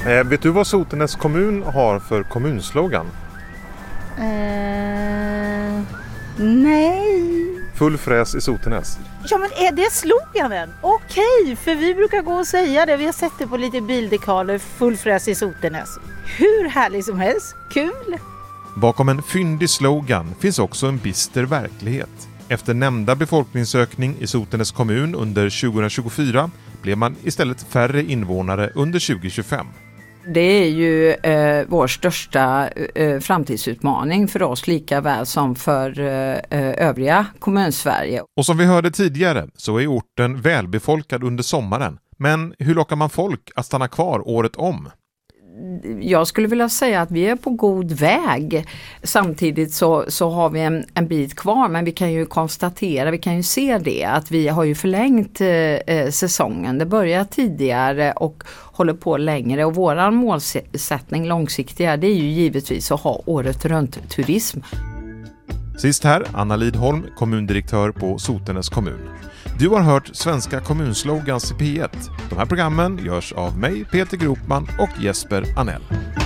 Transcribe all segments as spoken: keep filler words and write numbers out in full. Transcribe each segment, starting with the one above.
Eh, vet du vad Sotenäs kommun har för kommunslogan? Uh, nej. Full fräs i Sotenäs. Ja, men är det sloganen? Okej, för vi brukar gå och säga det. Vi har sett det på lite bildekaler. Full fräs i Sotenäs. Hur härligt som helst. Kul! Bakom en fyndig slogan finns också en bister verklighet. Efter nämnda befolkningsökning i Sotenäs kommun under tjugohundratjugofyra blev man istället färre invånare under tjugohundratjugofem. Det är ju eh, vår största eh, framtidsutmaning för oss lika väl som för eh, övriga kommunsverige. Och som vi hörde tidigare så är orten välbefolkad under sommaren. Men hur lockar man folk att stanna kvar året om? Jag skulle vilja säga att vi är på god väg. Samtidigt så, så har vi en, en bit kvar, men vi kan ju konstatera, vi kan ju se det att vi har ju förlängt eh, säsongen. Det börjar tidigare och håller på längre, och våran målsättning långsiktiga, det är ju givetvis att ha året runt turism. Sist här, Anna Lidholm, kommundirektör på Sotenäs kommun. Du har hört svenska kommunslogans i P ett. De här programmen görs av mig, Peter Gropman och Jesper Anell.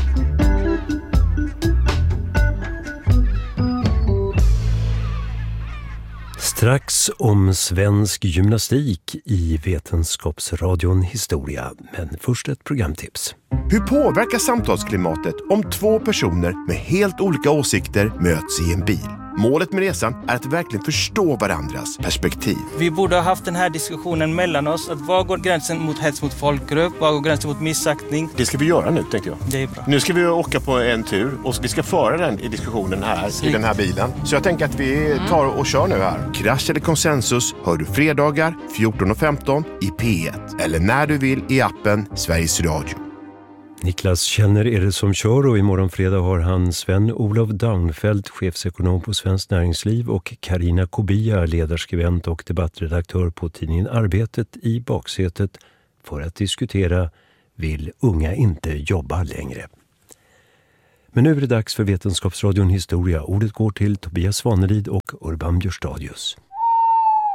Strax om svensk gymnastik i Vetenskapsradion Historia, men först ett programtips. Hur påverkar samtalsklimatet om två personer med helt olika åsikter möts i en bil? Målet med resan är att verkligen förstå varandras perspektiv. Vi borde ha haft den här diskussionen mellan oss. Att var går gränsen mot hets mot folkgrupp? Var går gränsen mot missaktning? Det ska vi göra nu, tänker jag. Det är bra. Nu ska vi åka på en tur och vi ska föra den i diskussionen här, Snyggt. I den här bilen. Så jag tänker att vi tar och kör nu här. Krasch eller konsensus hör du fredagar fjorton och femton i P ett. Eller när du vill i appen Sveriges Radio. Niklas Källner är det som kör, och imorgon fredag har han Sven-Olof Daunfeldt, chefsekonom på Svenskt Näringsliv, och Karina Kobia, ledarskribent och debattredaktör på tidningen Arbetet, i baksätet för att diskutera Vill unga inte jobba längre? Men nu är det dags för Vetenskapsradion Historia. Ordet går till Tobias Svaneryd och Urban Björstadius.